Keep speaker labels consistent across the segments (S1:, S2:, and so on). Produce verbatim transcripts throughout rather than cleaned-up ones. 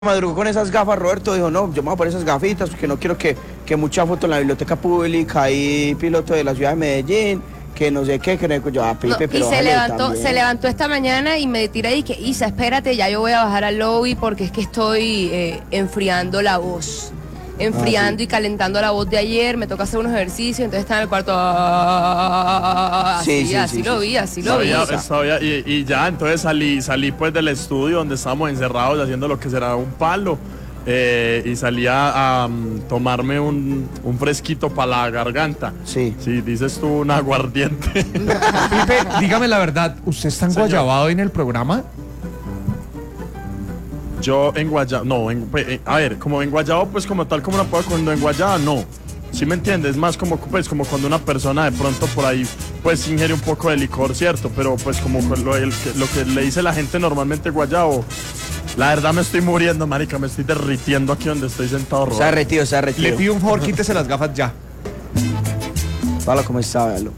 S1: Madrugó con esas gafas, Roberto dijo, no, yo me voy a poner esas gafitas porque no quiero que, que mucha foto en la biblioteca pública, ahí piloto de la ciudad de Medellín, que no sé qué, que no sé, yo, ah, Pipe,
S2: no,
S1: pero
S2: y se levantó,
S1: también.
S2: se levantó esta mañana y me tiré y que, Isa, espérate, ya yo voy a bajar al lobby porque es que estoy eh, enfriando la voz. Enfriando ah, sí. y calentando la voz de ayer, me toca hacer unos ejercicios, entonces estaba en el cuarto. Así, sí, sí, así sí, lo sí. vi, así lo vi.
S3: Sabía, y, y ya, entonces salí, salí pues del estudio donde estábamos encerrados haciendo lo que será un palo. Eh, y salía a um, tomarme un, un fresquito para la garganta.
S1: Sí.
S3: Sí, dices tú un aguardiente.
S4: Pipe, dígame la verdad, ¿usted está enguayabado en el programa?
S3: Yo en Guayaba, no, en, a ver, como en Guayaba, pues como tal como una puedo, cuando en Guayaba, no. ¿Sí me entiendes? Más como, pues, como cuando una persona de pronto por ahí, pues ingiere un poco de licor, ¿cierto? Pero pues como lo, el, lo que le dice la gente normalmente Guayabo, la verdad me estoy muriendo, marica, me estoy derritiendo aquí donde estoy sentado. Robert.
S1: Se ha derretido, se ha derretido.
S4: Le pido un favor, quítese las gafas ya.
S1: Pablo, ¿cómo está? Véalo.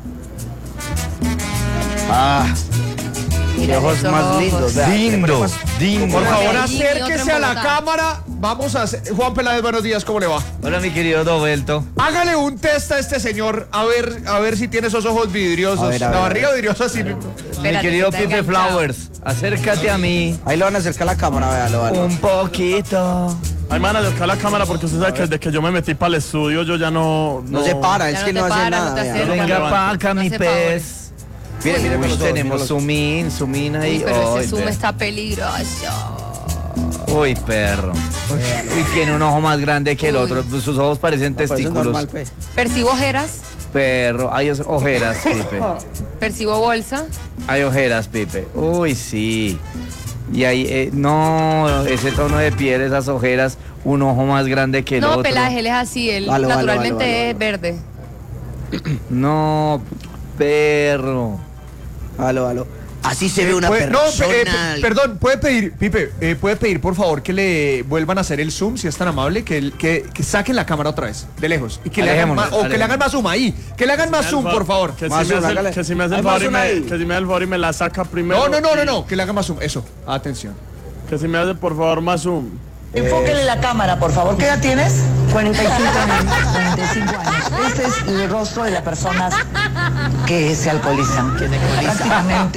S1: Ah...
S2: Mira,
S1: ojos más lindos, vea.
S4: Lindo, lindo. Por favor,
S2: Medellín,
S4: acérquese a la cámara. Vamos a hacer... Juan Peláez, buenos días, ¿cómo le va?
S5: Hola, mi querido Dovelto.
S4: Hágale un test a este señor, a ver, a ver si tiene esos ojos vidriosos.
S1: Ver,
S4: la
S1: ver,
S4: barriga vidriosa, sí.
S5: Mi querido Pipe Flowers, acércate a mí.
S1: Ahí lo van a acercar a la cámara, véalo, véalo.
S5: Un poquito.
S3: Ay, man, acercar la cámara porque usted sabe que desde que yo me metí para el estudio yo ya no...
S1: No, no se para, es
S2: ya
S1: que
S2: no,
S1: no hace
S2: para,
S1: nada.
S2: no te hace
S5: Venga pa' acá, mi
S2: hace
S5: pez.
S1: Mire, mire,
S5: Uy,
S1: los ojos,
S5: tenemos
S1: los-
S5: zoom in, zoom in ahí.
S2: Uy, pero
S5: Ay,
S2: ese zoom
S5: ve.
S2: está peligroso.
S5: Uy, perro. Y tiene un ojo más grande que el
S2: Uy.
S5: otro. Sus ojos parecen
S1: No, pero eso es
S5: testículos.
S1: normal, pues.
S2: Percibo ojeras,
S5: Perro, hay os- ojeras, Pipe.
S2: percibo bolsa.
S5: Hay ojeras, Pipe. Uy, sí. Y ahí, eh, no, ese tono de piel, esas ojeras, un ojo más grande que el
S2: No,
S5: otro.
S2: Pelaje, él es así, él
S1: Vale, vale,
S2: naturalmente
S1: vale, vale,
S2: es verde.
S5: No, perro.
S1: Aló, aló. Así se ve una
S4: Puede- no,
S1: persona.
S4: pe- eh, pe- perdón, puede pedir, Pipe, eh, puede pedir por favor que le vuelvan a hacer el zoom, si es tan amable, que, el- que, que saquen la cámara otra vez, de lejos. Y que le hagan
S5: Alejémonos,
S4: más, o que le hagan más zoom ahí. Que le hagan más zoom, por favor.
S3: Que si,
S1: Más
S3: me
S1: zoom,
S3: hace,
S1: hágale.
S3: que si me hace
S1: Hay
S3: el
S1: más
S3: favor y
S1: zoom
S3: me,
S1: ahí.
S3: que si me hace el favor y me la saca primero.
S4: No, no, no, no,
S3: y-
S4: no, que le hagan más zoom. Eso, atención.
S3: Que si me hace por favor más zoom.
S6: Enfóquele la cámara, por favor. ¿Qué edad tienes? cuarenta y cinco años. cuarenta y cinco años. Este es el rostro de las personas que se alcoholizan. Que se alcoholizan. Prácticamente.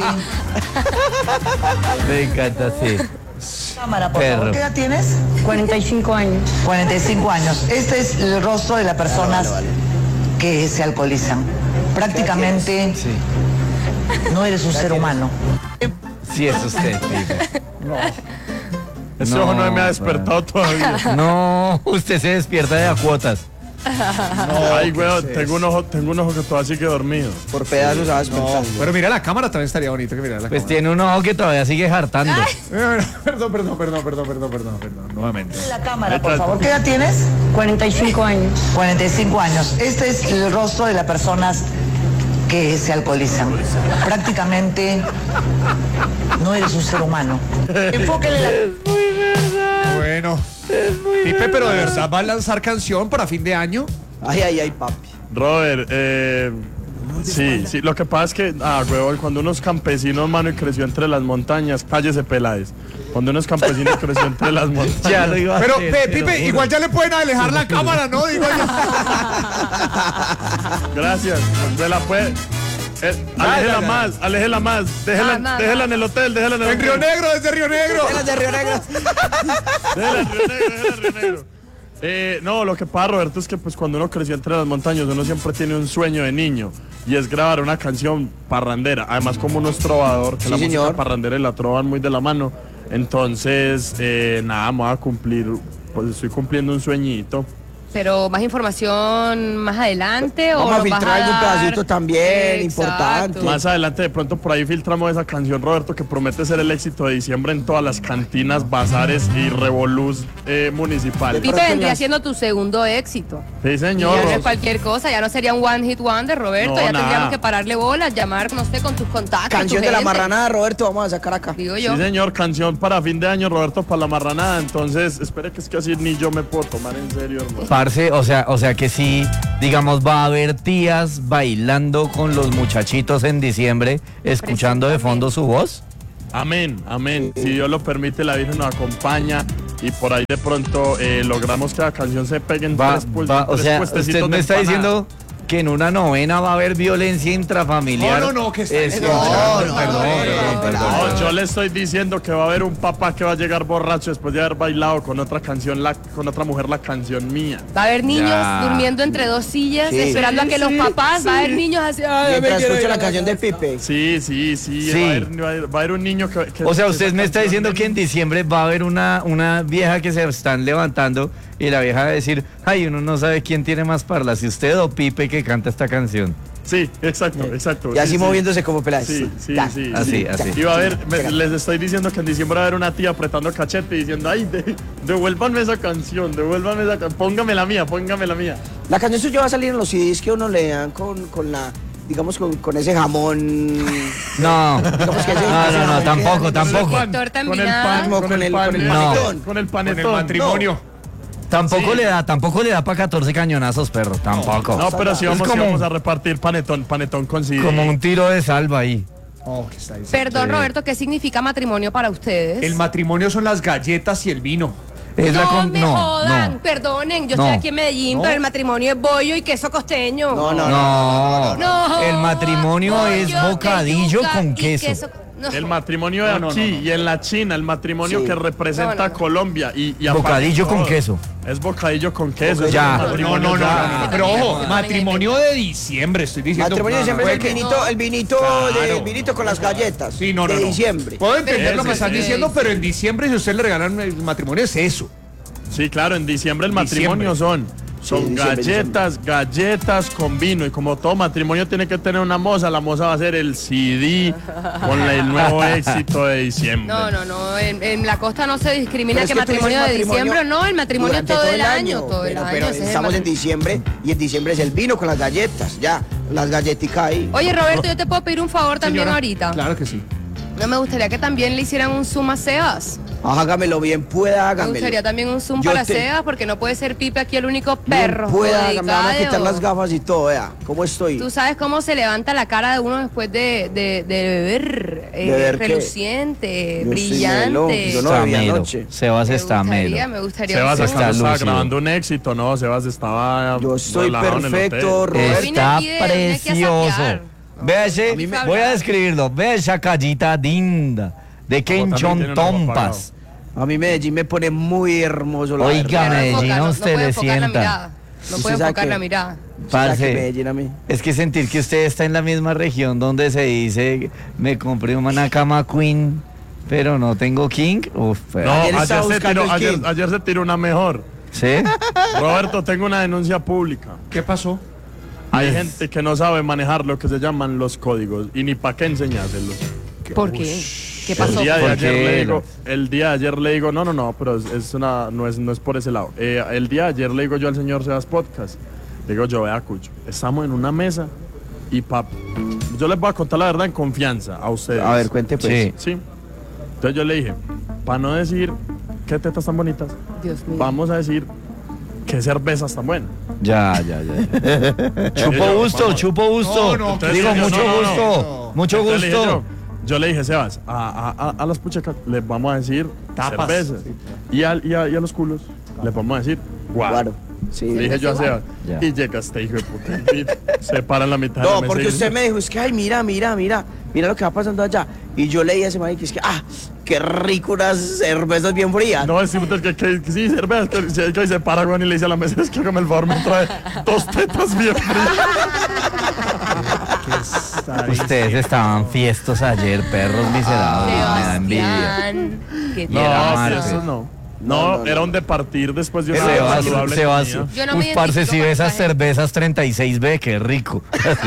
S5: Me encanta, sí.
S6: Cámara, por
S5: Perro.
S6: favor. ¿Qué edad tienes?
S7: cuarenta y cinco años.
S6: cuarenta y cinco años. Este es el rostro de las personas
S1: Vale, vale,
S6: que se alcoholizan. Prácticamente
S5: Sí,
S6: no eres un ser humano.
S5: sí es usted, Pipe.
S3: Ese
S5: No,
S3: ojo no me ha despertado todavía.
S5: No, usted se despierta de a cuotas.
S3: Ay, weón, tengo un ojo, tengo un ojo que todavía sigue dormido.
S1: Por pedazos, ¿sabes?
S4: No, pero mira la cámara, también estaría bonito que mirara la
S5: Pues
S4: cámara.
S5: tiene un ojo que todavía sigue hartando.
S4: Eh, Perdón, perdón, perdón, perdón, perdón, perdón, perdón, nuevamente.
S6: La cámara, por favor. ¿Qué edad tienes?
S7: cuarenta y cinco años.
S6: cuarenta y cinco años. Este es el rostro de las personas que se alcoholizan. Prácticamente no eres un ser humano. Enfóquele la...
S4: Bueno. Pipe, pero de verdad va a lanzar canción para fin de año.
S1: Ay, ay, ay, papi.
S3: Robert, eh, sí, sí, lo que pasa es que, ah, huevón, cuando unos campesinos, mano, y creció entre las montañas, cállese Peláez. Cuando unos campesinos creció entre las montañas.
S5: Ya lo iba a
S4: Pero,
S5: hacer,
S4: pe-
S5: te lo
S4: Pipe,
S5: juro.
S4: igual ya le pueden alejar la cámara, ¿no? Digo yo.
S3: Gracias, me la puede. Eh, aléjela
S4: dale.
S3: más, aléjela más, déjela,
S2: Ah, no,
S3: déjela
S2: no.
S3: en el hotel, déjela en el
S4: En
S3: hotel.
S4: Río Negro, desde Río Negro.
S1: de Río Negro.
S3: Déjala en Río Negro, déjala en Río Negro. Eh, no, lo que pasa, Roberto, es que pues cuando uno creció entre las montañas, uno siempre tiene un sueño de niño y es grabar una canción parrandera. Además, como uno es trovador, que
S1: Sí,
S3: la
S1: señor.
S3: música parrandera y la trovan muy de la mano. Entonces, eh, nada, me voy a cumplir, pues estoy cumpliendo un sueñito.
S2: Pero más información más adelante o
S1: Vamos a
S2: nos vas
S1: filtrar algún
S2: dar?
S1: pedacito también,
S2: Exacto.
S1: importante.
S3: Más adelante, de pronto, por ahí filtramos esa canción, Roberto, que promete ser el éxito de diciembre en todas las cantinas, bazares y revolús eh, municipales.
S2: Pipe
S1: Pero
S2: vendría
S1: las-
S2: siendo tu segundo éxito.
S3: Sí,
S2: Y
S3: señor.
S2: ya no es
S3: Ros-
S2: cualquier cosa, ya no sería un one hit wonder, Roberto.
S3: No,
S2: ya
S3: nada.
S2: tendríamos que pararle bolas, llamar, no sé, con tus contactos.
S1: Canción
S2: tu
S1: de la
S2: gente.
S1: marranada, Roberto, vamos a sacar acá.
S2: Digo yo.
S3: Sí, señor, canción para fin de año, Roberto, para la marranada. Entonces, espere que es que así ni yo me puedo tomar en serio, hermano.
S5: Parce, o sea, o sea que sí, digamos, va a haber tías bailando con los muchachitos en diciembre, escuchando de fondo su voz.
S3: Amén, amén. Si Dios lo permite, la Virgen nos acompaña. y por ahí de pronto eh, logramos que la canción se pegue en
S5: Va,
S3: tres, pues,
S5: va, o
S3: tres
S5: sea,
S3: puestecitos
S5: usted me
S3: de
S5: está
S3: empanada.
S5: diciendo que en una novena va a haber violencia intrafamiliar.
S4: No, no, no, que está-
S5: Es-
S1: No,
S5: perdón,
S1: no,
S5: perdón,
S1: no,
S5: perdón,
S1: no,
S5: perdón,
S3: No,
S5: perdón.
S3: yo le estoy diciendo que va a haber un papá que va a llegar borracho después de haber bailado con otra canción, la, con otra mujer la canción mía.
S2: Va a haber niños
S5: Ya.
S2: durmiendo entre dos sillas,
S1: Sí.
S2: esperando a que los papás, va a haber niños así. "Ay, me
S1: Mientras
S2: quiero
S1: escucha
S2: ir a
S1: la canción de
S2: casa".
S1: Pipe.
S3: Sí, sí, sí,
S5: Sí.
S3: Va, a haber, va a haber- va a haber un niño que... que-
S5: O sea,
S3: que
S5: usted
S3: esa
S5: me está
S3: canción
S5: diciendo
S3: de-
S5: que en diciembre va a haber una, una vieja que se están levantando y la vieja va a decir, ay, uno no sabe quién tiene más parla, si usted o Pipe que canta esta canción.
S3: Sí, exacto, exacto.
S1: Y así
S3: sí, sí.
S1: moviéndose como pelas.
S3: Sí, sí,
S1: Ya,
S3: sí.
S5: Así,
S3: sí.
S5: así.
S3: Y va a haber, me- les estoy diciendo que en diciembre va a haber una tía apretando cachete y diciendo, ay, de- devuélvanme esa canción, devuélvanme esa canción, póngame la mía, póngame la mía.
S1: La canción suya va a salir en los C Ds que uno le dan con, con la, digamos, con, con ese jamón.
S5: No,
S1: Digamos que ese-
S5: no,
S1: ese
S5: no, no,
S1: jamón
S5: tampoco,
S1: que-
S5: tampoco.
S2: Torta en
S3: con el
S2: vinagre.
S3: pan,
S1: Como
S3: con,
S1: con
S3: el
S1: el-
S3: pan,
S1: con el
S3: no,
S1: panetón.
S3: con el
S4: Con el
S3: panetón.
S4: matrimonio.
S5: Tampoco
S3: Sí.
S5: le da, tampoco le da para catorce cañonazos, perro, tampoco.
S3: No, pero si
S5: Es
S3: vamos, sí
S5: como-
S3: vamos a repartir panetón, panetón con C D.
S5: Como un tiro de salva ahí.
S4: Oh, ¿qué está diciendo?
S2: Perdón,
S5: Sí.
S2: Roberto, ¿qué significa matrimonio para ustedes?
S4: El matrimonio son las galletas y el vino.
S5: Es la
S2: no
S5: con-
S2: me
S5: no,
S2: jodan,
S5: no.
S2: perdonen, yo
S5: No.
S2: estoy aquí en Medellín,
S4: No.
S2: pero el matrimonio es bollo y queso costeño.
S1: No, no,
S5: No,
S2: No,
S5: el matrimonio
S2: bollo
S5: es
S2: de
S5: bocadillo
S2: yuca
S5: con
S2: y
S5: queso.
S2: no.
S3: El matrimonio de
S4: No, no,
S3: aquí
S4: no, no.
S3: y en la China, el matrimonio
S1: Sí.
S3: que representa
S2: No, no, no.
S3: Colombia y, y aparte
S5: Bocadillo con
S3: todo.
S5: queso.
S3: Es bocadillo con queso.
S5: Ya.
S3: es
S4: No,
S3: matrimonio
S4: no, no,
S3: ya.
S4: no. Pero ojo,
S2: No,
S4: matrimonio de diciembre, estoy diciendo.
S1: Matrimonio de diciembre es el
S4: Puede que-
S1: vinito, el vinito, de,
S4: Claro.
S1: el vinito con las galletas.
S4: Sí, no, no,
S1: de
S4: no.
S1: diciembre.
S4: Puedo entender
S3: Ese,
S4: lo que están
S3: sí.
S4: diciendo, pero en diciembre, si a usted le regalan el matrimonio, es eso.
S3: Sí, claro, en diciembre el matrimonio
S4: Diciembre.
S3: son, son
S1: Sí, diciembre,
S3: galletas, galletas con vino. Y como todo matrimonio tiene que tener una moza, la moza va a ser el C D con la- el nuevo éxito de diciembre.
S2: No, no, no, en, en la costa no se discrimina
S1: Pero es
S2: que
S1: que tú dices
S2: matrimonio de
S1: matrimonio
S2: diciembre, no, el matrimonio
S1: durante
S2: todo el año, todo el
S1: pero,
S2: año.
S1: pero
S2: ese es el
S1: estamos en
S2: matrimonio.
S1: diciembre y en diciembre es el vino con las galletas, ya, las galletitas ahí.
S2: Oye, Roberto, yo te puedo pedir un favor también
S4: Señora,
S2: ahorita.
S4: Claro que sí.
S2: No me gustaría que también le hicieran un zoom a Sebas.
S1: Hágamelo bien, pueda,
S2: Me
S1: hágamelo.
S2: gustaría también un zoom
S1: Yo
S2: para
S1: te-
S2: Sebas, porque no puede ser Pipe aquí el único
S1: Bien
S2: perro.
S1: pueda, me van a
S2: dedicado.
S1: quitar las gafas y todo, vea, ¿cómo estoy?
S2: Tú sabes cómo se levanta la cara de uno después de, de, de beber, eh,
S1: ¿Beber qué?
S2: reluciente,
S1: Yo estoy
S2: brillante.
S1: melo, yo no
S5: Está
S1: bebí
S5: melo.
S1: anoche.
S5: Sebas
S2: me
S5: está
S2: gustaría,
S5: melo.
S2: me gustaría.
S3: Sebas
S2: un
S3: acá
S2: zoom.
S3: no estaba
S5: lúcido.
S3: grabando un éxito, no, Sebas estaba
S1: Yo estoy
S3: relajado en el
S1: perfecto,
S3: hotel.
S1: Roberto.
S2: vine
S5: Está
S2: aquí de- vine aquí a
S5: precioso.
S2: sapear.
S5: Vea ese,
S2: A mí me-
S5: voy a describirlo. Vea esa callita linda de
S3: también
S5: Kenchon
S3: tiene un ojo
S5: Tompas.
S1: A mí Medellín me pone muy hermoso, la
S5: Oiga,
S1: verdad.
S2: Pero
S5: Medellín,
S2: enfoca,
S5: a
S2: no-
S5: usted
S2: no puede
S5: le
S2: enfocar la
S5: sienta.
S2: mirada. No
S1: ¿Usted
S2: puede
S1: sabe
S2: enfocar
S1: qué?
S2: la mirada.
S1: ¿Será
S5: Parce,
S1: que Medellín a mí?
S5: es que sentir que usted está en la misma región donde se dice me compré una cama queen, pero no tengo king. Uf, pero-
S3: No,
S1: Ayer
S3: ayer,
S1: estaba
S3: se
S1: buscando
S3: tiró,
S1: el
S3: ayer,
S1: king.
S3: ayer se tiró una mejor.
S5: ¿Sí?
S3: Roberto, tengo una denuncia pública.
S4: ¿Qué pasó?
S3: Hay gente que no sabe manejar lo que se llaman los códigos y ni para qué enseñárselos.
S2: ¿Por qué? ¿Qué pasó?
S3: El día de
S5: ¿Por
S3: ayer
S5: qué?
S3: le digo, el día de ayer le digo, no, no, no, pero es, es una, no es, no es por ese lado. Eh, el día de ayer le digo yo al señor Sebas Podcast, le digo yo, vea Cucho, estamos en una mesa y pap, yo les voy a contar la verdad en confianza a ustedes.
S1: A ver, cuente pues.
S5: Sí.
S3: Sí. Entonces yo le dije, para no decir qué tetas tan bonitas,
S2: Dios mío.
S3: vamos a decir qué cervezas tan buenas.
S5: Ya, ya, ya. chupo
S3: Yo,
S5: gusto,
S3: vamos.
S5: chupo gusto.
S4: No, no,
S3: entonces
S5: Digo,
S3: yo,
S5: mucho
S3: no, no, no.
S5: gusto. Mucho
S3: Entonces le dije
S5: gusto.
S3: Yo, yo le dije, Sebas, a, a, a, a las puchecas les vamos a decir
S4: Tapas.
S3: cervezas. Y, al- y, a, y a los culos les vamos a decir guaro.
S1: Claro. Sí.
S3: Le dije yo a Sebas.
S5: Ya.
S3: Y llega este hijo de puta. y se para en la mitad de la
S1: No,
S3: mesa
S1: porque
S3: y-
S1: usted me dijo, es que, ay, mira, mira, mira, mira lo que va pasando allá. Y yo leí a ese man que es que, ah, qué rico unas cervezas bien frías.
S3: No, es que, que, que, que sí, cervezas. Que, que, que se para, güey, y le dice a la mesa, es que hágame el favor, me trae dos tetas bien frías.
S5: Ustedes estaban fiestos ayer, perros miserables. Me da envidia.
S2: Sebastián, ¿qué te
S5: No,
S3: No,
S2: pasa?
S5: Marce.
S3: eso no.
S1: No,
S3: No,
S1: no, no.
S3: era un de partir después de una
S5: Sebas,
S3: saludable
S5: Sebas,
S3: comida.
S2: Yo no me
S5: uy, parce,
S2: identifico
S5: si
S2: con
S5: ve
S2: esa
S5: esas
S2: gente.
S5: cervezas treinta y seis B, qué rico.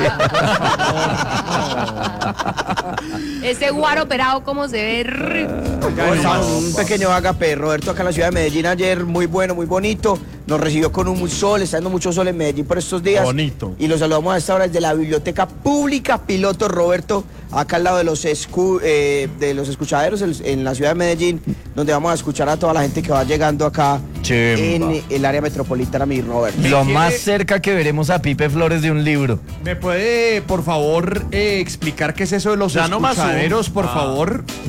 S2: Ese guaro operado, ¿cómo se ve? rico.
S1: No, estamos en un pequeño agape, Roberto, acá en la ciudad de Medellín ayer, muy bueno, muy bonito. Nos recibió con un sol, está dando mucho sol en Medellín por estos días.
S3: Bonito.
S1: Y los saludamos a esta hora desde la Biblioteca Pública Piloto Roberto, acá al lado de los, escu- eh, de los escuchaderos en, en la ciudad de Medellín, donde vamos a escuchar a toda la gente que va llegando acá
S5: Chimba.
S1: en el área metropolitana, mi Roberto.
S5: Lo
S4: quiere-
S5: más cerca que veremos a Pipe Flores de un libro.
S4: ¿Me puede, por favor, eh, explicar qué es eso de los
S3: Ya no más
S4: escuchaderos,
S3: un-
S4: por
S3: Ah.
S4: favor?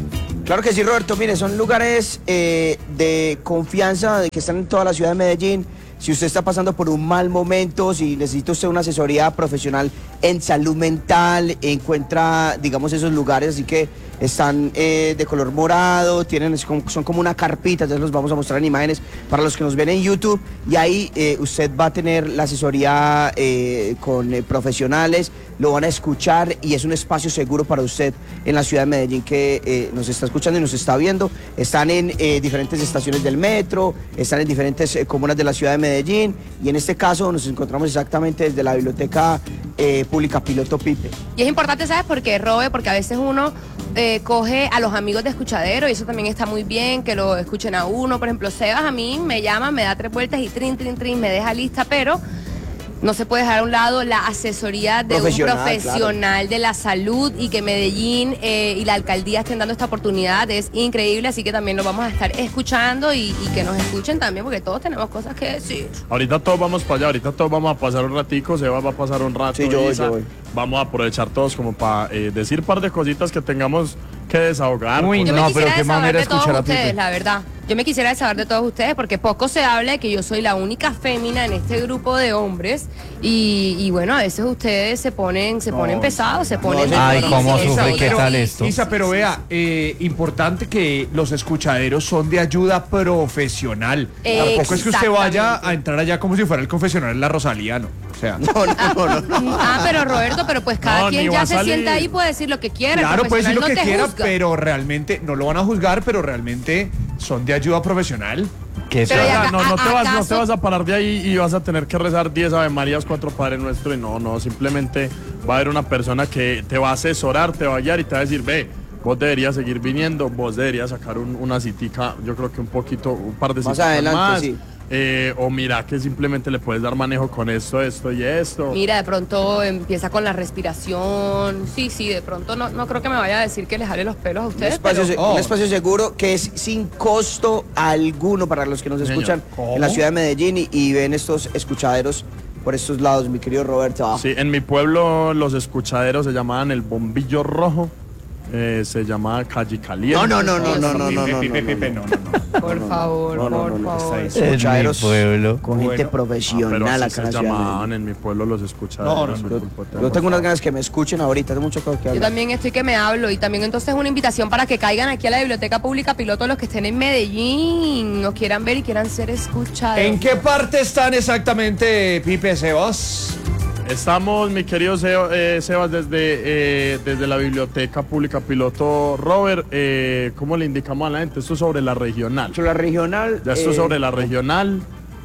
S1: Claro que sí, Roberto. Mire, son lugares eh, de confianza de que están en toda la ciudad de Medellín. Si usted está pasando por un mal momento, si necesita usted una asesoría profesional en salud mental, encuentra, digamos, esos lugares, así que están eh, de color morado, tienen, son como una carpita, entonces los vamos a mostrar en imágenes para los que nos ven en YouTube, y ahí eh, usted va a tener la asesoría eh, con eh, profesionales, lo van a escuchar y es un espacio seguro para usted en la ciudad de Medellín que eh, nos está escuchando y nos está viendo. Están en eh, diferentes estaciones del metro, están en diferentes eh, comunas de la ciudad de Medellín, y en este caso nos encontramos exactamente desde la Biblioteca eh, Pública Piloto Pipe.
S2: Y es importante, ¿sabes por qué, Robe? Porque a veces uno eh, coge a los amigos de escuchadero y eso también está muy bien, que lo escuchen a uno. Por ejemplo, Sebas a mí me llama, me da tres vueltas y trin, trin, trin, me deja lista, pero no se puede dejar a un lado la asesoría de
S1: Profesional,
S2: un profesional
S1: claro.
S2: de la salud, y que Medellín eh, y la alcaldía estén dando esta oportunidad es increíble, así que también lo vamos a estar escuchando y, y que nos escuchen también, porque todos tenemos cosas que decir.
S3: Ahorita todos vamos para allá, ahorita todos vamos a pasar un ratico, Seba va a pasar un rato,
S1: Sí, yo voy,
S3: Isa.
S1: yo voy.
S3: Vamos a aprovechar todos como para eh, decir un par de cositas que tengamos que desahogar.
S5: Uy,
S3: por-
S2: Yo
S5: no,
S2: me
S5: pero
S2: quisiera
S5: qué
S2: desahogar
S5: manera
S2: de todos
S5: escuchar a
S2: ustedes,
S5: Pipe.
S2: la verdad. Yo me quisiera saber de todos ustedes, porque poco se habla de que yo soy la única fémina en este grupo de hombres, y, y bueno, a veces ustedes se ponen, se ponen pesados, se ponen...
S1: señora.
S5: Ay, cómo
S2: difíciles,
S5: sufre, ¿qué
S2: pero-
S5: tal esto?
S4: Isa, pero vea, eh, importante que los escuchaderos son de ayuda profesional. Tampoco es que usted vaya
S2: Exactamente.
S4: a entrar allá como si fuera el confesional de la Rosalía, ¿no? O sea,
S1: No, no, no, no.
S2: Ah, pero Roberto, pero pues cada
S3: No, ni
S2: quien
S3: va
S2: ya
S3: a
S2: se
S3: salir.
S2: sienta ahí, puede decir lo que quiera. el
S4: claro, puede decir lo
S2: profesional
S4: que
S2: no te
S4: quiera,
S2: juzga.
S4: pero realmente no lo van a juzgar, pero realmente son de ayuda profesional.
S5: ¿Qué
S2: Pero
S5: tal?
S2: ya-
S3: Ah, no, no, te
S2: ¿a-
S3: vas, no
S2: acaso?
S3: te vas a parar de ahí y vas a tener que rezar diez Ave Marías, cuatro Padre Nuestro, y no, no, simplemente va a haber una persona que te va a asesorar, te va a guiar y te va a decir, ve, vos deberías seguir viniendo, vos deberías sacar un- una citica, yo creo que un poquito, un par de
S1: Más
S3: citas
S1: adelante,
S3: más,
S1: sí.
S3: eh, o mira que simplemente le puedes dar manejo con esto, esto y esto.
S2: Mira, de pronto empieza con la respiración. Sí, sí, de pronto no, no creo que me vaya a decir que les jale los pelos a
S1: Un
S2: ustedes,
S1: espacio,
S2: pero...
S1: se- un espacio seguro que es sin costo alguno para los que nos
S3: Señor.
S1: escuchan en la ciudad de Medellín y, y ven estos escuchaderos por estos lados, mi querido Roberto.
S3: Sí, en mi pueblo los escuchaderos se llamaban el Bombillo Rojo, eh, se llamaba Calle Caliente.
S1: No, no, no, no, no, no, no, no,
S4: Pipe,
S1: no,
S4: Pipe,
S1: no.
S4: no, no, no.
S2: Por favor,
S1: no, no,
S2: por
S1: no, no,
S2: favor.
S4: está
S5: En mi
S1: Escuchaderos
S5: pueblo.
S1: con gente
S4: Bueno.
S3: Ah, pero
S1: profesional
S3: así
S1: acá en
S3: se
S1: la ciudad de
S3: llamaban
S1: Medellín.
S3: en mi pueblo los escuchaderos.
S4: No, no,
S3: mi
S1: Yo,
S3: culpa,
S1: yo tengo unas ganas que me escuchen ahorita, tengo mucho que
S2: Yo
S1: hablar.
S2: también estoy que me hablo, y también entonces una invitación para que caigan aquí a la Biblioteca Pública Piloto los que estén en Medellín, nos quieran ver y quieran ser escuchados.
S4: ¿En qué parte están exactamente, Pipe, Sebas?
S3: Estamos, mi querido Seba- eh, Sebas, desde, eh, desde la Biblioteca Pública Piloto Robert. Eh, ¿Cómo le indicamos a la gente? Esto es sobre la regional.
S1: Sobre la regional.
S3: Ya esto
S1: eh,
S3: sobre la regional.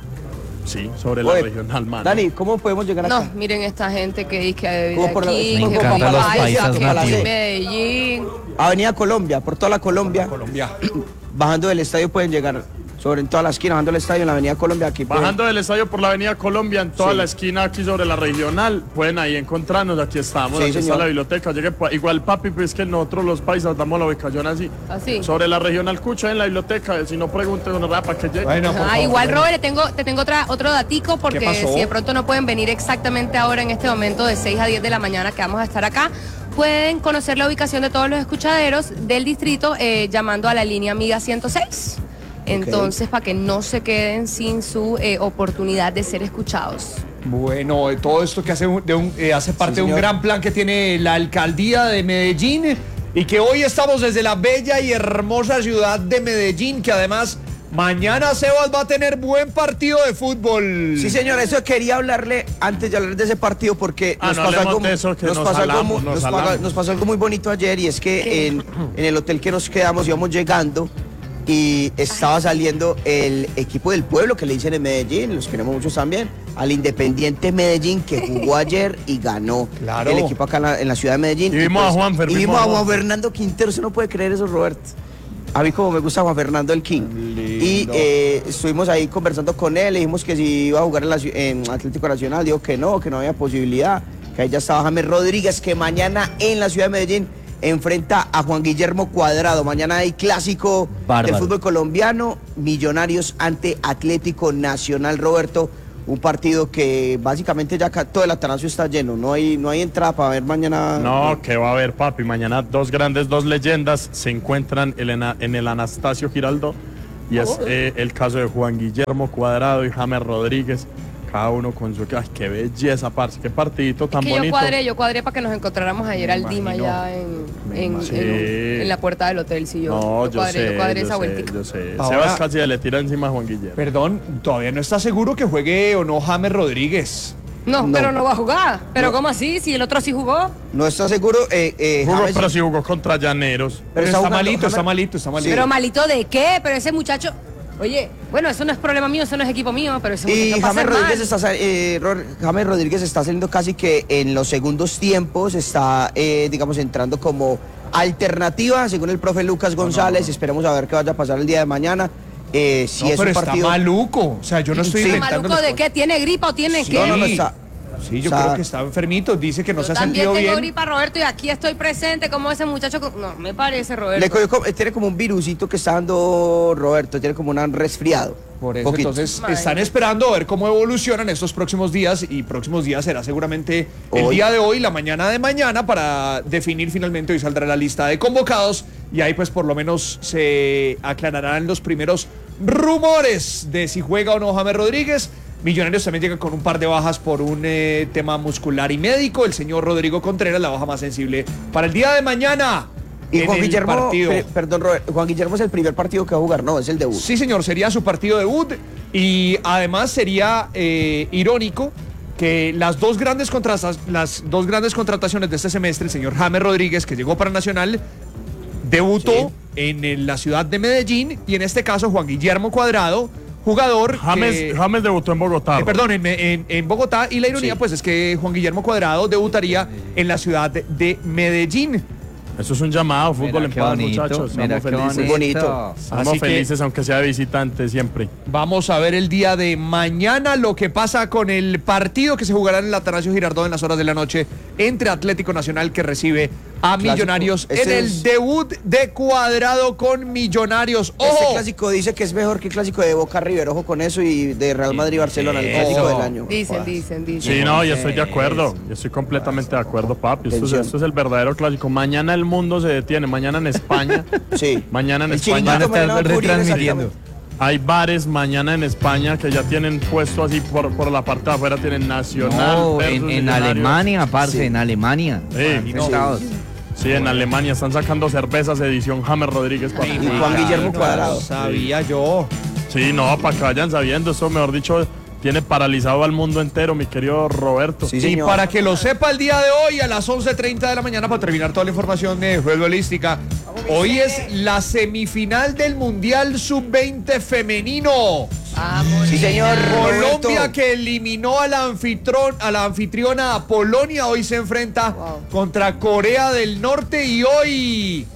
S3: Sí, sobre la
S1: oye,
S3: regional, mano.
S1: Dani, ¿cómo podemos llegar acá?
S2: No, miren esta gente que dice que vive
S1: Como por la-
S2: aquí,
S1: Me
S2: que
S5: encantan
S2: por
S5: los
S2: paisa,
S5: paisas
S2: que
S5: nativos.
S2: en Medellín.
S1: Avenida Colombia, por toda la Colombia.
S4: Colombia.
S1: Bajando del estadio pueden llegar. Sobre en toda la esquina, bajando del estadio en la Avenida Colombia. Aquí pueden-
S3: Bajando del estadio por la avenida Colombia, en toda
S1: Sí.
S3: la esquina aquí sobre la regional, pueden ahí encontrarnos, aquí estamos,
S1: Sí,
S3: aquí está
S1: señor.
S3: la biblioteca, llegue pa- igual papi, pues que nosotros los paisas damos la ubicación así.
S2: Así.
S3: Sobre la regional Cucha en la biblioteca, si no pregunten una rapa que llegue.
S4: Bueno, por
S2: Ah,
S4: favor,
S2: igual,
S4: bueno.
S2: Robert, te tengo, te tengo otra, otro datico, porque
S4: ¿Qué pasó?
S2: si de pronto no pueden venir exactamente ahora en este momento de seis a diez de la mañana que vamos a estar acá, pueden conocer la ubicación de todos los escuchaderos del distrito eh, llamando a la línea Amiga ciento seis. Entonces, para que no se queden sin su eh, oportunidad de ser escuchados.
S4: Bueno, eh, todo esto que hace, un- de un, eh, hace parte
S1: Sí,
S4: de un
S1: señor.
S4: gran plan que tiene la alcaldía de Medellín y que hoy estamos desde la bella y hermosa ciudad de Medellín, que además mañana Sebas va a tener buen partido de fútbol.
S1: Sí, señor, eso quería hablarle antes de hablar de ese partido porque
S3: Ah,
S1: nos,
S3: no
S1: pasó
S3: hablemos
S1: algo,
S3: de eso, que
S1: nos,
S3: nos
S1: pasó algo
S3: jalamos,
S1: mu-
S3: nos
S1: nos paga-
S3: jalamos.
S1: nos pasó algo muy bonito ayer, y es que en, en el hotel que nos quedamos íbamos llegando y estaba saliendo el equipo del pueblo, que le dicen en Medellín, los queremos muchos también, al Independiente Medellín, que jugó ayer y ganó.
S4: Claro.
S1: El equipo acá en la, en la ciudad de Medellín.
S3: Y vimos a Juanfer,
S1: Y
S3: vimos
S1: vimos
S3: a
S1: a Juan
S3: Juanfer.
S1: Fernando Quintero, usted no puede creer eso, Roberto. A mí como me gusta Juan Fernando el King. Y
S4: Lindo.
S1: eh, estuvimos ahí conversando con él, le dijimos que si iba a jugar en, la ciu- en Atlético Nacional, dijo que no, que no había posibilidad, que ahí ya estaba James Rodríguez, que mañana en la ciudad de Medellín enfrenta a Juan Guillermo Cuadrado. Mañana hay clásico
S5: Bárbaro.
S1: del fútbol colombiano, Millonarios ante Atlético Nacional. Roberto, un partido que básicamente ya acá todo el Atanasio está lleno, no hay, no hay entrada para ver mañana.
S3: No, que va a haber, papi. Mañana dos grandes, dos leyendas se encuentran en el, en el Anastasio Giraldo. Y es eh, el caso de Juan Guillermo Cuadrado y James Rodríguez. Cada uno con su... ¡Ay, qué belleza, parce! ¡Qué partidito tan
S2: que
S3: bonito!
S2: Yo cuadré, yo cuadré para que nos encontráramos ayer al Dima ya en, en,
S3: Sí.
S2: en, en la puerta del hotel. Sí, yo,
S3: No,
S2: yo
S3: yo,
S2: cuadré,
S3: sé,
S2: yo cuadré
S3: yo
S2: esa
S3: sé,
S2: vueltica.
S3: yo sé.
S4: Ahora-
S3: Sebas casi le tira encima a Juan Guillermo.
S4: Perdón, todavía no está seguro que juegue o no James Rodríguez.
S2: No,
S1: No.
S2: pero no va a jugar. ¿Pero
S1: No.
S2: cómo así? Si el otro sí jugó.
S1: No está seguro. Eh, eh,
S3: Jugó,
S1: James-
S3: pero si jugó contra Llaneros.
S4: Pero
S1: está
S4: está,
S1: jugando,
S4: malito, está
S1: James-
S4: malito, está malito.
S2: ¿Pero malito de qué? Pero ese muchacho... Oye, bueno, eso no es problema mío, eso no es equipo mío, pero ese
S1: Y
S2: muchacho va a
S1: James
S2: hacer
S1: Rodríguez,
S2: mal.
S1: está, sal- eh, Ro- James Rodríguez está saliendo casi que en los segundos tiempos, está, eh, digamos, entrando como alternativa, según el profe Lucas González. Esperemos a ver qué vaya a pasar el día de mañana. Eh, si
S4: No,
S1: es
S4: pero
S1: un
S4: está
S1: partido...
S4: maluco. O sea, yo no estoy
S1: Sí.
S4: inventando
S2: ¿Maluco
S4: las
S2: de
S4: cosas.
S2: qué? ¿Tiene gripa o tiene
S4: Sí.
S2: qué?
S1: No, no, no está...
S4: Sí, yo
S1: o sea,
S4: creo que está enfermito. Dice que no
S2: Yo
S4: se ha
S2: también
S4: sentido
S2: tengo
S4: bien.
S2: gripa, Roberto, y aquí estoy presente. Como ese muchacho... con- No, me parece, Roberto.
S1: Le cogió como- tiene como un virusito que está dando Roberto, tiene como un resfriado.
S4: Por eso,
S1: Poquito.
S4: entonces,
S2: Madre.
S4: están esperando a ver cómo evolucionan estos próximos días y próximos días será seguramente el
S1: Hoy.
S4: día de hoy, la mañana de mañana, para definir finalmente. Hoy saldrá la lista de convocados y ahí pues por lo menos se aclararán los primeros rumores de si juega o no James Rodríguez. Millonarios también llega con un par de bajas por un eh, tema muscular y médico. El señor Rodrigo Contreras, la baja más sensible para el día de mañana.
S1: Y
S4: en
S1: Juan
S4: el
S1: Guillermo,
S4: partido.
S1: pe- perdón, Robert, Juan Guillermo es el primer partido que va a jugar, no, es el debut.
S4: Sí, señor, sería su partido debut y además sería eh, irónico que las dos, grandes contratas- las dos grandes contrataciones de este semestre, el señor James Rodríguez, que llegó para Nacional, debutó en, eh, la ciudad de Medellín, y en este caso Juan Guillermo Cuadrado, jugador
S3: James,
S4: que-
S3: James debutó en Bogotá.
S4: eh, perdón, en, en- en Bogotá, y la ironía
S1: Sí.
S4: pues es que Juan Guillermo Cuadrado debutaría en la ciudad de, de Medellín.
S3: Eso es un llamado, fútbol
S5: Mira
S3: en
S5: qué
S3: paz,
S5: bonito,
S3: muchachos.
S5: mira
S3: Estamos
S5: qué
S3: felices.
S1: Muy bonito.
S3: Estamos
S4: Así que-
S3: felices, aunque sea de visitante siempre.
S4: Vamos a ver el día de mañana lo que pasa con el partido que se jugará en el Atanasio Girardot en las horas de la noche entre Atlético Nacional, que recibe a
S1: Clásico.
S4: Millonarios en
S1: Este
S4: el
S1: es-
S4: debut de Cuadrado con Millonarios.
S1: Este
S4: ¡Ojo!
S1: clásico dice que es mejor que el clásico de Boca River, ojo con eso, y de Real Madrid-Barcelona, el clásico
S4: Eso.
S1: del año.
S2: Dicen, dicen, dicen.
S3: Sí, no, yo estoy de acuerdo. Yo estoy completamente de acuerdo, papi. Esto es,
S1: Atención.
S3: esto es el verdadero clásico. Mañana el mundo se detiene. Mañana en España.
S1: Sí.
S3: Mañana en
S1: El
S3: España.
S1: chiringuito
S5: Van a estar
S1: me lo va a cubrir
S5: retransmitiendo.
S1: exactamente.
S3: Hay bares mañana en España que ya tienen puesto así por, por la parte de afuera. Tienen Nacional.
S5: No,
S3: versus
S5: en, en
S3: Millonarios.
S5: No, parce,
S1: Sí.
S5: en Alemania.
S3: Sí,
S5: No, chavos.
S3: sí, en Alemania están sacando cervezas edición James Rodríguez. papi.
S1: Y Juan Guillermo
S4: No
S1: Cuadrado.
S4: sabía yo.
S3: Sí, no, para que vayan sabiendo. Eso, mejor dicho, tiene paralizado al mundo entero, mi querido Roberto.
S1: Sí,
S4: Y
S1: señor.
S4: para que lo sepa el día de hoy, a las once treinta de la mañana, para terminar toda la información de futbolística, hoy es la semifinal del Mundial sub veinte femenino.
S2: Vamos,
S1: Sí, señor.
S4: Colombia,
S1: Roberto.
S4: que eliminó a la, anfitrión, a la anfitriona Polonia, hoy se enfrenta
S2: Wow.
S4: contra Corea del Norte, y hoy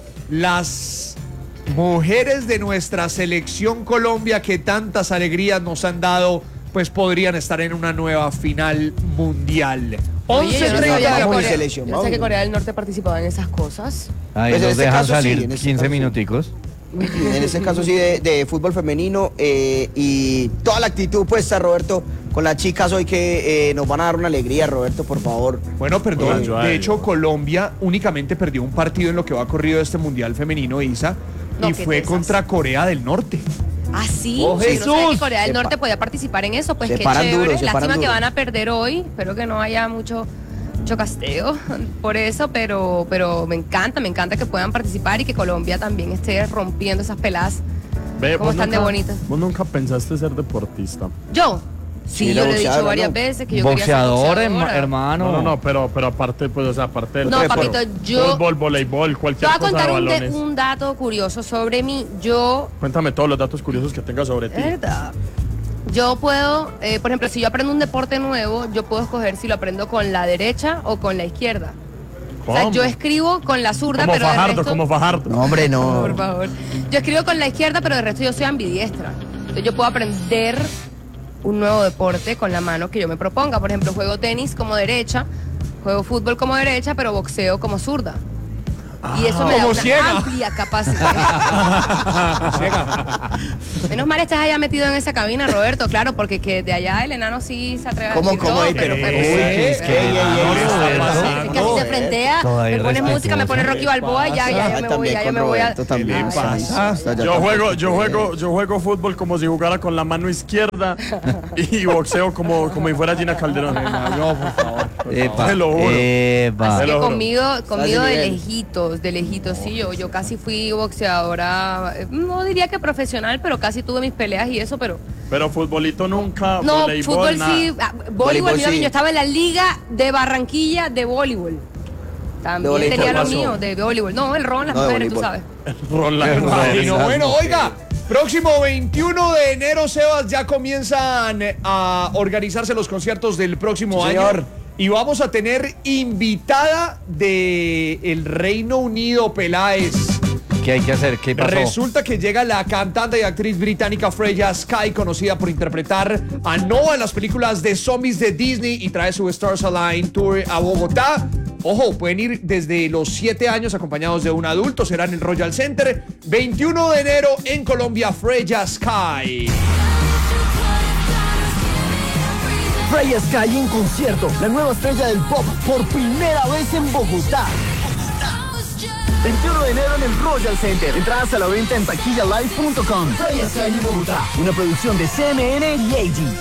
S4: las mujeres de nuestra selección Colombia, que tantas alegrías nos han dado, pues podrían estar en una nueva final mundial.
S2: Oye, yo no
S4: once treinta de
S2: sabía
S4: la
S2: que
S1: Vamos,
S2: Corea-
S1: selección,
S2: yo no sé
S1: vamos.
S2: que Corea del Norte participaba en esas cosas.
S5: Ahí
S1: Pues en
S5: nos
S1: este
S5: dejan
S1: caso sí,
S5: salir
S1: en este
S5: quince
S1: caso sí.
S5: minuticos.
S1: En este caso sí de, de fútbol femenino, eh, y toda la actitud puesta, Roberto, con las chicas hoy que eh, nos van a dar una alegría, Roberto, por favor.
S4: Bueno, perdón,
S3: Hola, Joel.
S4: de hecho Colombia únicamente perdió un partido en lo que va corrido de este Mundial femenino, Isa,
S2: No,
S4: y
S2: qué
S4: fue
S2: tesas.
S4: contra Corea del Norte.
S2: Ah, sí.
S4: ¡Oh,
S2: Yo no sabía
S4: Jesús!
S2: que Corea del
S1: Se
S2: Norte
S1: pa-
S2: podía participar en eso. Pues
S1: se
S2: qué
S1: paran
S2: chévere.
S1: duro, se paran
S2: Lástima que
S1: duro.
S2: van a perder hoy. Espero que no haya mucho chocasteo por eso, pero, pero me encanta, me encanta que puedan participar y que Colombia también esté rompiendo esas peladas.
S3: Ve,
S2: ¿Cómo
S3: vos
S2: están de
S3: nunca-
S2: bonitas?
S3: Vos nunca pensaste ser deportista.
S2: Yo, sí,
S1: Sí,
S2: yo
S1: la
S2: le he dicho
S1: boxeadora,
S2: varias
S1: ¿no?
S2: veces que yo quería ser
S5: Boxeador, herma-
S2: boxeadora.
S5: hermano.
S3: No, no, no, pero, pero aparte, pues, o sea, aparte del
S2: No,
S3: deporte,
S2: papito, yo-
S3: fútbol, voleibol,
S2: Te
S3: cualquier
S2: voy a
S3: cosa de
S2: contar un, de-
S3: balones.
S2: un dato curioso sobre mí. Yo
S3: Cuéntame todos los datos curiosos que tengas sobre ti.
S2: ¿verdad? Yo puedo, eh, por ejemplo, si yo aprendo un deporte nuevo, yo puedo escoger si lo aprendo con la derecha o con la izquierda. O sea,
S3: ¿Cómo?
S2: yo escribo con la zurda,
S3: Como
S2: pero de
S3: Fajardo,
S2: resto...
S3: como Fajardo.
S1: No, hombre, no.
S2: Por favor. Yo escribo con la izquierda, pero de resto yo soy ambidiestra. Entonces yo puedo aprender un nuevo deporte con la mano que yo me proponga. Por ejemplo, juego tenis como derecha, juego fútbol como derecha, pero boxeo como zurda. Y eso me da
S4: Como
S2: una
S4: ciega.
S2: amplia capacidad. Menos mal estás allá metido en esa cabina, Roberto, claro, porque que de allá el enano sí se atreve a
S1: ¿Cómo,
S2: decir
S1: cómo?
S2: todo,
S1: Ey,
S2: pero,
S1: pero-
S2: pero
S1: Uy,
S2: sí,
S1: ¿qué es
S2: pero-
S1: que? Ey, ey, ey,
S2: Sí,
S1: ¿qué está
S2: es que así se frentea,
S5: Todo
S2: me pone
S5: irrespetuoso.
S2: música, me pone Rocky Balboa, ya, ya, ya
S1: Ah,
S2: me voy,
S1: también
S2: ya, ya
S1: con
S2: me voy a...
S1: Roberto también.
S2: Ay,
S1: sí,
S2: ay,
S1: sí,
S2: ay.
S1: está ya
S3: Yo
S1: tampoco
S3: juego, yo
S1: bien.
S3: juego, yo juego fútbol como si jugara con la mano izquierda y boxeo como, como si fuera Gina Calderón.
S4: No, por favor.
S5: Epa,
S3: Te lo juro.
S5: epa.
S2: Así
S3: Te
S2: que
S3: lo juro.
S2: conmigo, conmigo de
S1: nivel.
S2: lejitos, de lejitos, sí, yo, yo casi fui boxeadora, eh, no diría que profesional, pero casi tuve mis peleas y eso, pero...
S3: Pero futbolito nunca,
S2: No,
S3: voleibol,
S2: fútbol
S3: nada.
S2: sí, ah, voleibol,
S1: Voleibol
S2: mira,
S1: sí.
S2: yo estaba en la liga de Barranquilla de voleibol. También
S1: voleibol,
S2: tenía lo
S3: pasó.
S2: mío, de voleibol. No, el ron, las
S1: No, de
S2: mujeres, tú
S1: voleibol.
S2: sabes.
S3: Roland.
S4: Imagino. Bueno, oiga, próximo veintiuno de enero, Sebas, ya comienzan eh, a organizarse los conciertos del próximo
S1: Sí,
S4: año.
S1: señor.
S4: Y vamos a tener invitada de el Reino Unido, Peláez.
S5: ¿Qué hay que hacer? ¿Qué pasó?
S4: Resulta que llega la cantante y actriz británica Freya Sky, conocida por interpretar a Noah en las películas de zombies de Disney, y trae su Stars Align Tour a Bogotá. Ojo, pueden ir desde los siete años acompañados de un adulto, será en el Royal Center. veintiuno de enero en Colombia, Freya Sky.
S8: Freya Sky en concierto, la nueva estrella del pop por primera vez en Bogotá. veintiuno de enero en el Royal Center. Entradas a la venta en taquilla live punto com. Freya Sky en Bogotá, una producción de C M N y A G.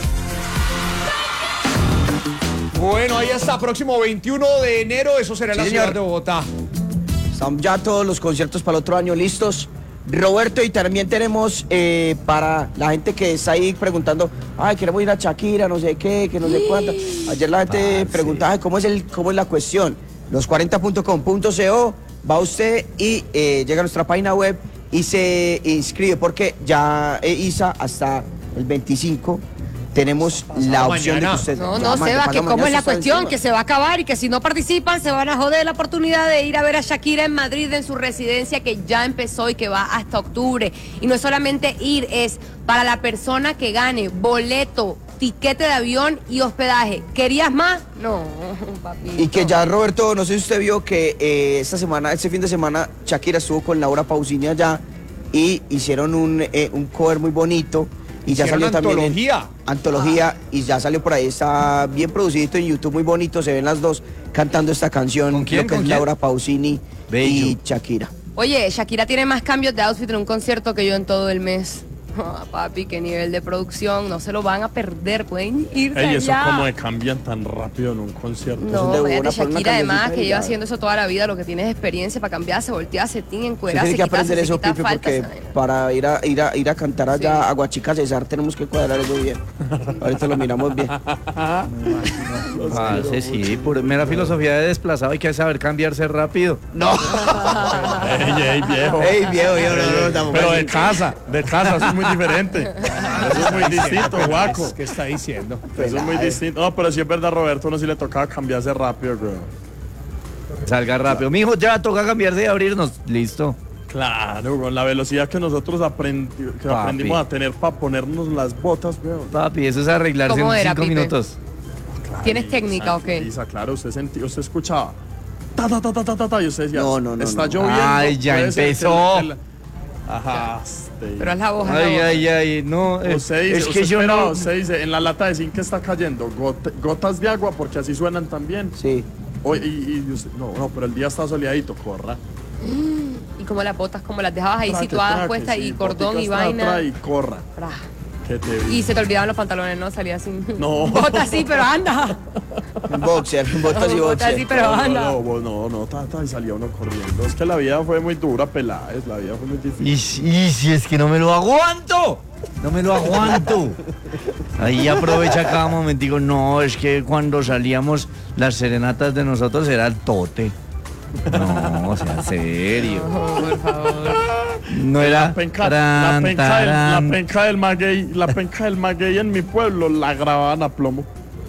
S4: Bueno, ahí está, próximo veintiuno de enero, eso será en
S1: Sí,
S4: la ciudad
S1: señor.
S4: de Bogotá.
S1: Están ya todos los conciertos para el otro año listos. Roberto, y también tenemos eh, para la gente que está ahí preguntando, ay, queremos ir a Shakira, no sé qué, que no sé cuánto. Ayer la gente preguntaba, ay, ¿cómo es, el, cómo es la cuestión? los cuarenta punto com punto co, va usted y eh, llega a nuestra página web y se inscribe, porque ya, eh, Isa, hasta el veinticinco tenemos la opción
S4: mañana.
S1: de que usted...
S2: No,
S1: ya,
S2: no,
S1: ma-
S2: Seba,
S1: pasado
S2: que
S1: mañana
S2: cómo es la
S1: está
S2: cuestión,
S1: encima.
S2: que se va a acabar y que si no participan se van a joder la oportunidad de ir a ver a Shakira en Madrid en su residencia que ya empezó y que va hasta octubre. Y no es solamente ir, es para la persona que gane boleto, tiquete de avión y hospedaje. ¿Querías más? No, papito.
S1: Y que ya, Roberto, no sé si usted vio que eh, esta semana, este fin de semana, Shakira estuvo con Laura Pausini allá y hicieron un, eh, un cover muy bonito. Y ya
S4: Hicieron
S1: salió también en-
S4: antología.
S1: antología y ya salió por ahí, está bien producidito en YouTube, muy bonito, se ven las dos cantando esta canción.
S5: ¿Con quién?
S1: Lo que
S5: ¿Con
S1: es
S5: quién?
S1: Laura Pausini
S5: Bello.
S1: y Shakira.
S2: Oye, Shakira tiene más cambios de outfit en un concierto que yo en todo el mes. Ah, papi, qué nivel de producción, no se lo van a perder, pueden irse
S3: Ey, eso
S2: allá.
S3: como de cambian tan rápido en un concierto.
S2: No,
S1: de
S2: fíjate,
S1: una, por una
S2: Shakira además
S1: camioncita
S2: que
S1: y
S2: lleva
S1: ya.
S2: haciendo eso toda la vida, lo que tiene es experiencia para cambiarse, voltearse, tin,
S1: Usted
S2: encuerarse,
S1: tiene que
S2: quitarse,
S1: aprender
S2: se
S1: eso,
S2: quitar
S1: Pipe,
S2: faltas,
S1: porque
S2: esa vaina.
S1: para ir a, ir a, ir a cantar allá
S2: Sí.
S1: a Guachica Cesar tenemos que cuadrar eso bien. Ahorita lo miramos bien.
S5: Ah, sí, sí, por mera filosofía de desplazado hay que saber cambiarse rápido.
S1: No.
S3: Ey, ey, viejo.
S1: Ey, viejo, viejo, no, no, tampoco
S3: Pero
S1: así.
S3: de casa, de casa, eso es muy diferente. Eso es muy distinto, guaco.
S4: ¿Qué está diciendo?
S3: Eso es muy distinto. No, pero sí es verdad, Roberto, uno sí le tocaba cambiarse rápido, güey.
S5: Salga rápido. Mijo, ya toca cambiarse y abrirnos. Listo.
S3: Claro, con la velocidad que nosotros aprendi- que
S5: Papi.
S3: aprendimos a tener para ponernos las botas, güey.
S5: Papi, eso es arreglarse
S2: ¿Cómo
S5: en
S2: era,
S5: cinco
S2: Pipe?
S5: minutos.
S2: ¿Tienes técnica o qué?
S3: Lisa, claro, usted sentía, usted escuchaba. Ta, ta, ta, ta, ta, ta, ta, y usted decía,
S1: No, no, no,
S3: está
S1: no.
S3: lloviendo.
S5: Ay, ya
S3: puede ser que
S5: empezó.
S3: el- el- Ajá, este.
S2: Pero haz la voz, haz la
S5: Ay,
S2: voz.
S5: ay, ay, no. eh,
S3: Usted dice,
S5: es
S3: usted
S5: que yo
S3: espera,
S5: no.
S3: usted dice, en la lata de zinc está cayendo got- gotas de agua, porque así suenan también.
S1: Sí.
S3: O- y, y usted- no, no, pero el día está soleadito, corra.
S2: Y como las botas, como las dejabas ahí
S3: Traque,
S2: situadas
S3: traque,
S2: puestas
S3: sí,
S2: y cordón y
S3: boticas tra,
S2: vaina.
S3: tra, y corra.
S2: Fra.
S3: Que te vi.
S2: Y se te olvidaban los pantalones, ¿no? Salía sin
S3: No.
S2: botas sí, pero anda.
S1: Un boxer, botas y
S2: Botas
S1: boxer.
S2: sí, pero
S3: no,
S2: anda.
S3: no, no, no, no, ta, ta, y salía uno corriendo. Es que la vida fue muy dura, Peláez, la vida fue muy difícil.
S5: Y, si- y si es que no me lo aguanto. No me lo aguanto. Ahí aprovecha cada momentico. No, es que cuando salíamos, las serenatas de nosotros era el tote. No, o sea, serio.
S2: Por favor.
S5: No era.
S3: La penca, la,
S5: tran,
S3: penca del, la
S5: tarán.
S3: penca del maguey, la penca del maguey en mi pueblo la grababan a plomo.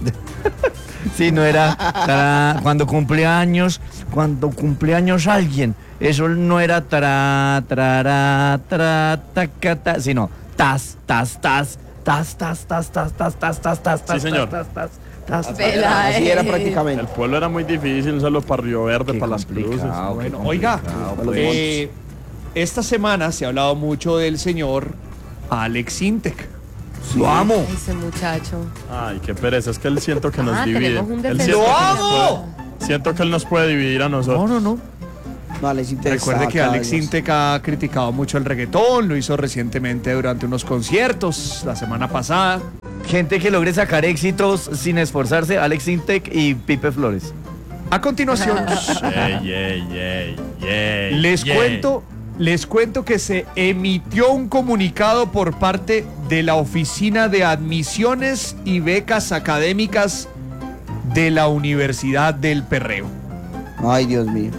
S5: Sí, no era tarán. Cuando cumpleaños, cuando cumpleaños alguien, eso no era tra, tra, tra, ta, ta, sino tas, tas, tas, tas, tas, tas, tas, tas, tas, tas, tas,
S3: Sí, señor.
S5: tas, tas, tas, tas.
S2: Pela,
S1: Así era
S2: eh.
S1: prácticamente.
S3: El pueblo era muy difícil, un saludo para Río Verde,
S5: Qué
S3: para las cruces.
S5: complicado, qué
S4: Bueno, oiga,
S5: complicado, pues.
S4: eh, esta semana se ha hablado mucho del señor Alex Intec.
S5: ¡Lo amo!
S2: Ay, ese muchacho.
S3: Ay, qué pereza, es que él siento que nos
S2: Ah,
S3: divide.
S2: tenemos un
S3: Él
S2: defensor.
S3: siento
S4: ¡Lo
S3: que nos
S4: amo!
S3: puede- Siento que él nos puede dividir a nosotros.
S4: No, no, no.
S1: No, Alex Intec
S4: Recuerde
S1: estaba
S4: que
S1: cada
S4: Alex
S1: vez más.
S4: Intec ha criticado mucho el reggaetón, lo hizo recientemente durante unos conciertos la semana pasada.
S5: Gente que logre sacar éxitos sin esforzarse, Alex Intec y Pipe Flores.
S4: A continuación,
S3: Ey, ey, ey, ey,
S4: les
S3: ey.
S4: cuento, les cuento que se emitió un comunicado por parte de la Oficina de Admisiones y Becas Académicas de la Universidad del Perreo.
S1: Ay, Dios mío.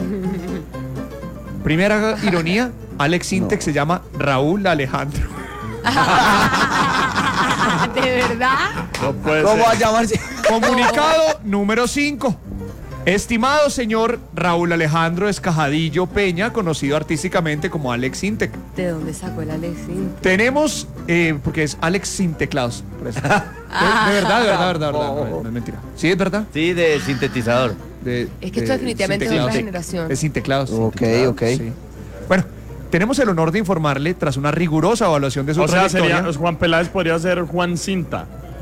S4: Primera ironía, Alex Intec se llama Raúl Alejandro.
S2: ¿De verdad?
S3: No puede
S1: ¿Cómo va a
S3: ser.
S1: llamarse?
S4: Comunicado número cinco. Estimado señor Raúl Alejandro Escajadillo Peña, conocido artísticamente como Alex Intec.
S2: ¿De dónde sacó el Alexín?
S4: Tenemos, eh, porque es Alex Inteclaus. por eso. De, de verdad, de verdad, de verdad, de verdad, no, no es mentira. Sí, es verdad.
S5: Sí, de sintetizador.
S4: De-
S2: Es que
S4: de
S2: esto definitivamente es otra
S4: Sinteclaus.
S2: generación.
S4: Es Inteclaus.
S1: Ok,
S4: Inteclaus,
S1: ok.
S4: sí. Bueno, tenemos el honor de informarle, tras una rigurosa evaluación de su
S3: O sea,
S4: trayectoria.
S3: sería, Juan Peláez podría ser Juan Cinta,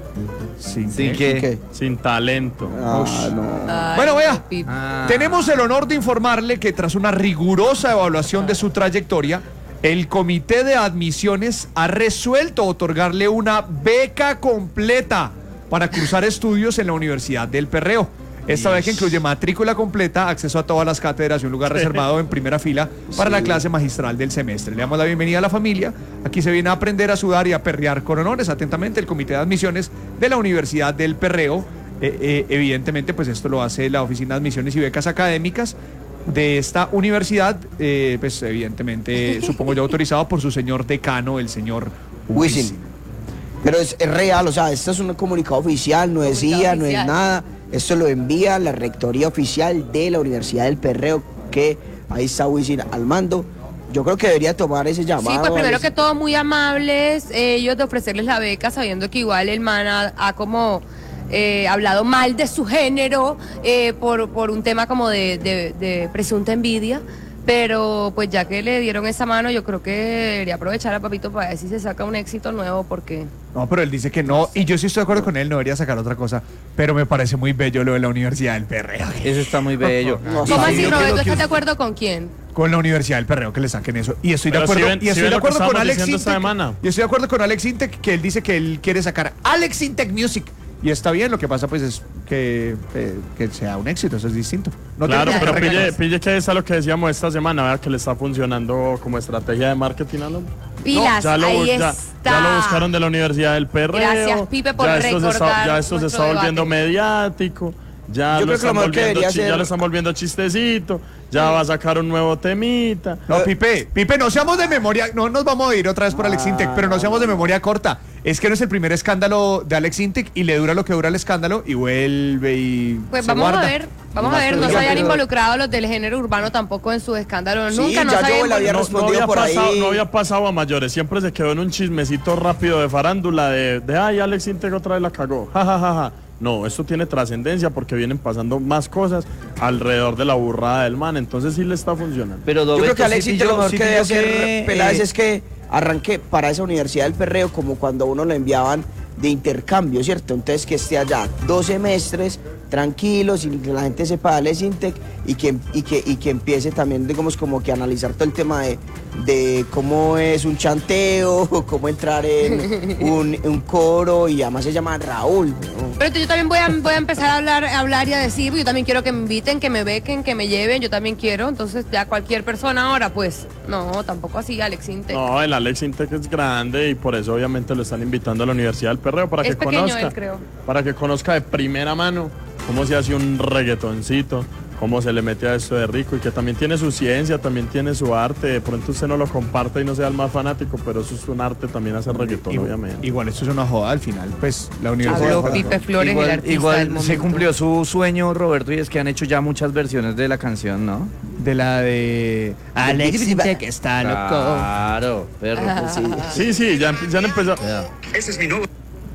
S4: Sí,
S5: Sin
S4: ¿qué?
S5: que...
S1: ¿Qué?
S3: sin talento.
S1: Ah, no.
S2: Ay,
S4: Bueno, vea.
S2: Pipe.
S5: Ah.
S4: Tenemos el honor de informarle que tras una rigurosa evaluación de su trayectoria, el comité de admisiones ha resuelto otorgarle una beca completa para cursar estudios en la Universidad del Perreo. Esta beca incluye matrícula completa, acceso a todas las cátedras y un lugar reservado en primera fila para la clase magistral del semestre. Le damos la bienvenida a la familia. Aquí se viene a aprender a sudar y a perrear con honores. Atentamente, el comité de admisiones de la Universidad del Perreo. Eh, eh, evidentemente, pues esto lo hace la Oficina de Admisiones y Becas Académicas de esta universidad, eh, pues evidentemente, supongo yo, autorizado por su señor decano, el señor
S1: Wisin.
S4: Wisin.
S1: Pero es, es real, o sea, esto es un comunicado oficial, no es
S2: Comunicado
S1: I A, no
S2: oficial.
S1: es nada. Esto lo envía la Rectoría Oficial de la Universidad del Perreo, que ahí está Wisin al mando. Yo creo que debería tomar ese llamado.
S2: Sí, pues primero
S1: Alex.
S2: que todo, muy amables eh, ellos de ofrecerles la beca, sabiendo que igual el man ha, ha como eh, hablado mal de su género eh, por, por un tema como de, de- de presunta envidia. Pero pues ya que le dieron esa mano, yo creo que debería aprovechar a Papito para ver si se saca un éxito nuevo, porque...
S4: No, pero él dice que no, y yo sí estoy de acuerdo con él, no debería sacar otra cosa, pero me parece muy bello lo de la Universidad del Perreo.
S5: Eso está muy bello.
S1: No,
S2: ¿Cómo
S1: sí,
S2: así,
S1: yo
S2: Roberto?
S1: creo que
S2: ¿Estás de acuerdo con quién?
S4: Con la Universidad del Perreo que le saquen eso. Y estoy de
S3: Pero
S4: acuerdo,
S3: si ven-
S4: y
S3: si
S4: estoy
S3: ven
S4: de
S3: lo que
S4: acuerdo con
S3: estábamos
S4: Alex
S3: diciendo esta
S4: Intec.
S3: semana.
S4: Y estoy de acuerdo con Alex Intec que él dice que él quiere sacar Alex Intec Music. Y está bien, lo que pasa pues es que, eh, que sea un éxito, eso es distinto. No
S3: Claro,
S4: tiene
S3: pero
S4: que
S3: pille,
S4: regalar.
S3: pille que es a lo que decíamos esta semana, vea que le está funcionando como estrategia de marketing al hombre.
S2: Pilas,
S3: ya lo,
S2: ahí
S3: ya,
S2: está.
S3: ya lo buscaron de la Universidad del Perreo.
S2: Gracias, Pipe, por
S3: ya esto se está,
S2: recordar
S3: ya esto se
S2: nuestro
S3: está volviendo
S2: debate.
S3: mediático. Ya,
S1: Yo
S3: lo
S1: creo que lo
S3: están,
S1: mejor que
S3: volviendo,
S1: debería
S3: chi- ya
S1: hacer-
S3: lo están volviendo chistecito. Ya va a sacar un nuevo temita.
S4: No, Pipe, Pipe, no seamos de memoria, no nos vamos a ir otra vez por Alex Intec, pero no seamos de memoria corta. Es que no es el primer escándalo de Alex Intec y le dura lo que dura el escándalo y vuelve y
S2: Pues
S4: se
S2: vamos
S4: guarda.
S2: a ver, vamos a ver, no
S1: Oiga,
S2: se hayan
S1: pero-
S2: involucrado los del género urbano tampoco en sus escándalos.
S1: Sí,
S2: Nunca, no
S1: ya
S2: se hayan
S1: yo le había
S2: involucrado.
S3: No, no
S1: respondido
S3: había
S1: por
S3: pasado,
S1: ahí.
S3: no había pasado a mayores, siempre se quedó en un chismecito rápido de farándula de, de ay, Alex Intec otra vez la cagó. Ja, ja, ja, ja. No, esto tiene trascendencia porque vienen pasando más cosas alrededor de la burrada del man, entonces sí le está funcionando.
S5: Pero
S1: Yo creo que
S5: Dobeto
S1: Alex
S5: sí
S1: Intec lo
S5: pilló-
S1: mejor
S5: sí
S1: que debe
S5: pilló
S1: hacer,
S5: que,
S1: Peláez,
S5: eh,
S1: es que arranque para esa Universidad del Perreo como cuando a uno lo enviaban de intercambio, ¿cierto? Entonces que esté allá dos semestres tranquilos y que la gente sepa de Alex Intec y que, y que, y que empiece también, digamos, como que a analizar todo el tema de, de cómo es un chanteo, cómo entrar en un, un coro y además se llama Raúl, ¿no?
S2: Pero yo también voy a, voy a empezar a hablar, a hablar y a decir, yo también quiero que me inviten, que me bequen, que me lleven, yo también quiero, entonces ya cualquier persona ahora, pues, no, tampoco así, Alex Intec.
S3: No, el Alex Intec es grande y por eso obviamente lo están invitando a la Universidad del Perreo para
S2: Es
S3: que
S2: pequeño
S3: conozca,
S2: él, creo.
S3: para que conozca de primera mano cómo se hace un reggaetoncito, cómo se le mete a esto de rico y que también tiene su ciencia, también tiene su arte. De pronto usted no lo comparte y no sea el más fanático, pero eso es un arte también hacer reggaetón,
S4: Igual-
S3: obviamente.
S4: Igual esto es una joda al final, pues la universidad.
S2: Habló Pipe Flores, el
S5: Igual,
S2: artista
S5: igual
S2: del
S5: se
S2: momento.
S5: cumplió su sueño, Roberto, y es que han hecho ya muchas versiones de la canción, ¿no?
S4: De la de Alex Intec está loco.
S5: Claro, perro.
S2: Ah.
S1: Sí.
S3: Sí, sí, ya, empe- ya han empezado.
S5: Ya.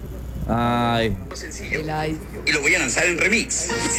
S5: Ay.
S2: El ay.
S9: Y lo voy a lanzar en remix.